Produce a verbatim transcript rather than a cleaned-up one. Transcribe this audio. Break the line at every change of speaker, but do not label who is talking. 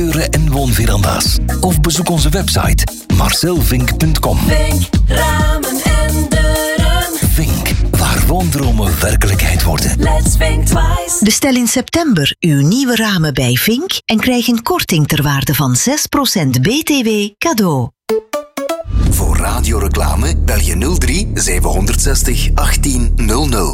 Deuren en woonveranda's. Of bezoek onze website marcel vink punt com.
Vink Ramen en Deuren.
Vink, waar woondromen werkelijkheid worden.
Let's think twice.
Bestel in september uw nieuwe ramen bij Vink en krijg een korting ter waarde van zes procent B T W cadeau.
Voor radioreclame bel je nul drie zeven zes nul achttien nul nul.